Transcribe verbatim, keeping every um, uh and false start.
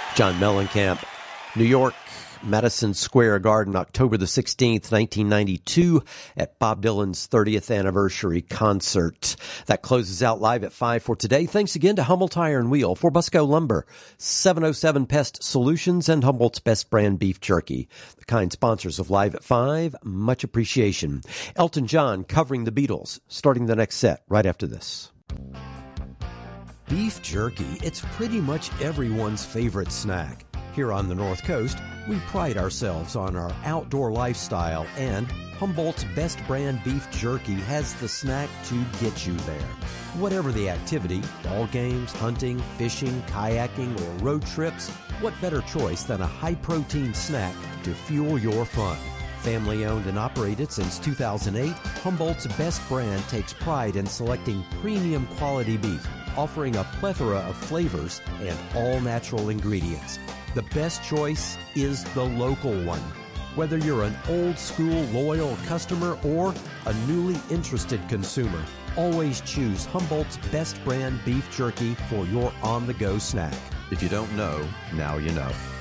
John Mellencamp, New York, Madison Square Garden, October the sixteenth, nineteen ninety-two, at Bob Dylan's thirtieth anniversary concert. That closes out Live at five for today. Thanks again to Hummel Tire and Wheel, for Busco Lumber, seven oh seven Pest Solutions, and Humboldt's Best Brand Beef Jerky. The kind sponsors of Live at five, much appreciation. Elton John covering the Beatles, starting the next set right after this. Beef jerky, it's pretty much everyone's favorite snack. Here on the North Coast, we pride ourselves on our outdoor lifestyle, and Humboldt's Best Brand Beef Jerky has the snack to get you there. Whatever the activity, ball games, hunting, fishing, kayaking, or road trips, what better choice than a high-protein snack to fuel your fun? Family-owned and operated since two thousand eight, Humboldt's Best Brand takes pride in selecting premium quality beef, offering a plethora of flavors and all-natural ingredients. The best choice is the local one. Whether you're an old-school loyal customer or a newly interested consumer, always choose Humboldt's Best Brand Beef Jerky for your on-the-go snack. If you don't know, now you know.